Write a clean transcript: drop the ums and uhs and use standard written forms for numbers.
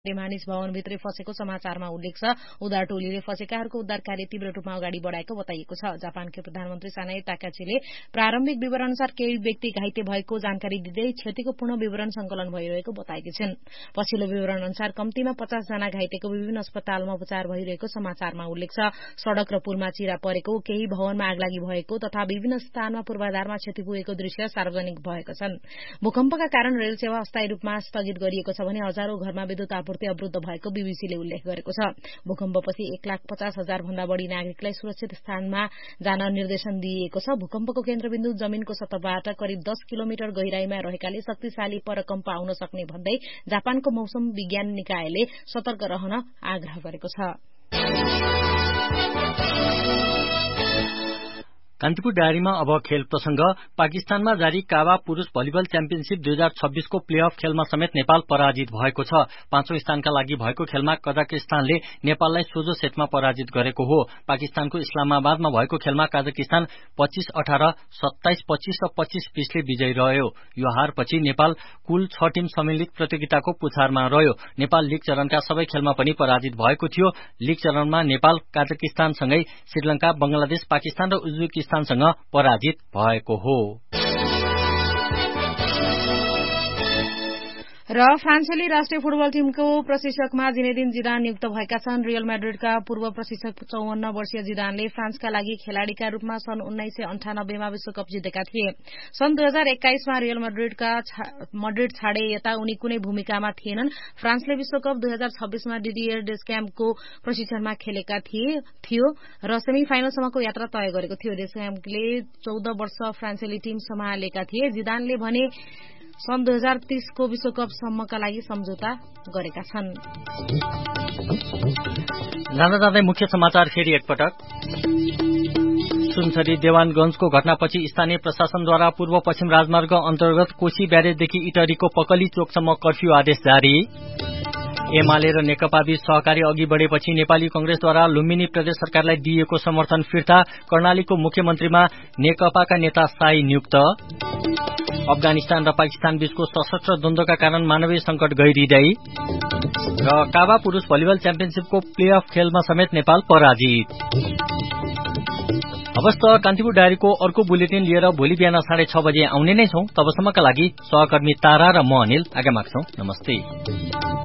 मानिस भवनभित्रै फसेको समाचारमा उल्लेख छ। उद्धार टोलीले फसेकाहरूको उद्धार कार्य तीव्र रूपमा अगाडि बढाएको बताइएको छ। जापानका प्रधानमन्त्री सानाए ताकाचीले प्रारम्भिक विवरण अनुसार केही व्यक्ति घाइते भएको जानकारी दिँदै क्षतिको पूर्ण विवरण संकलन भइरहेको बताएकी छिन्। पछिल्लो विवरण अनुसार कम्तीमा 50 जना घाइतेको विभिन्न अस्पतालमा उपचार भइरहेको समाचारमा उल्लेख छ। सड़क र पुलमा चिरा परेको, केही भवनमा आगलागी भएको तथा विभिन्न स्थानमा पूर्वाधारमा क्षति पुगेको दृश्य सार्वजनिक भएका छन्। भूकम्पका कारण रेल सेवा अस्थायी रूपमा स्थगित गरिएको छ भने हजारौं घरमा विद्युत आपूर्ति अवरुद्ध भएको बीबीसीले उल्लेख गरेको छ। भूकम्पपछि 1,50,000 भन्दा बढ़ी नागरिकलाई सुरक्षित स्थानमा जान निर्देशन दिइएको छ। भूकम्पको केन्द्रबिन्दु जमिनको सतहबाट करिब 10 किलोमिटर गहिराईमा रहेकाले शक्तिशाली परकम्प आउन सक्ने भन्दै जापानको मौसम विज्ञान निकायले सतर्क रहन आग्रह गरेको छ। कान्तिपुर डायरीमा अब खेल प्रसंग। पाकिस्तानमा जारी काबा पुरूष भलिबल च्याम्पियनशीप 2026 को प्लेअफ खेलमा समेत नेपाल पराजित भएको छ। 5औं स्थानका लागि भएको खेलमा कजाकिस्तानले नेपाललाई सोझो सेटमा पराजित गरेको हो। पाकिस्तानको इस्लामाबादमा भएको खेलमा कजाकिस्तान 25-18, 27-25 र 25-20 ले विजयी रह्यो। यो हारपछि नेपाल कुल 6 टिम सम्मिलित प्रतियोगिताको पुछारमा रह्यो। नेपाल लीग चरणका सबै खेलमा पनि पराजित भएको थियो। लीग चरणमा नेपाल कजाकिस्तानसँगै श्रीलंका, बंगलादेश, पाकिस्तान र उज्बेकिस्तानसँग पराजित भएको हो। र फ्रान्सेली राष्ट्रिय फुटबल टीमको प्रशिक्षकमा जिनेदिन जिदान नियुक्त भएका छन्। रियल मैड्रिडका पूर्व प्रशिक्षक 54 वर्षीय जिदानले फ्रान्सका लागि खेलाड़ीका रूपमा सन् 1998 मा विश्वकप जितेका थिए। सन् 2021 मा रियल मैड्रिड छाडे यता उनी कुनै भूमिकामा थिएनन्। फ्रान्सले विश्वकप 2026 मा डिडियर डेस्क्याम्पको प्रशिक्षणमा खेलेका थियो र सेमी फाइनलसम्मको यात्रा तय गरेको थियो। डेस्क्याम्पले 14 वर्ष फ्रान्सेली टीम सम्हालेका थिए। जिदानले भने सन् 2030 को विश्वकपसम्मका लागि सम्झौता गरेका छन्। जाँदै मुख्य समाचार फेरि एकपटक। सुनसरी देवानगंजको घटनापछि स्थानीय प्रशासनद्वारा पूर्व पश्चिम राजमार्ग अन्तर्गत कोशी ब्यारेजदेखि इटरीको पकली चोकसम्म कर्फ्यू आदेश जारी। एमाले र नेकपा बीच सहकारी अघि बढ़ेपछि नेपाली कंग्रेसद्वारा लुम्बिनी प्रदेश सरकारलाई दिइएको समर्थन फिर्ता। कर्णालीको मुख्यमन्त्रीमा नेकपाका नेता साई नियुक्त। अफगानिस्तान र पाकिस्तान बीचको सशस्त्र द्वन्द्वका कारण मानवीय संकट गहिरिँदै। र काबा पुरूष भलिबल च्याम्पियनशीपको प्लेअफ खेलमा समेत नेपाल पराजित। अवस्थ कान्तिपुर डायरीको अर्को बुलेटिन लिएर भोलि बिहान 6:30 बजे आउने नै छौं। तबसम्मका लागि सहकर्मी तारा र म अनिल आज्ञा माग्छौं। नमस्ते।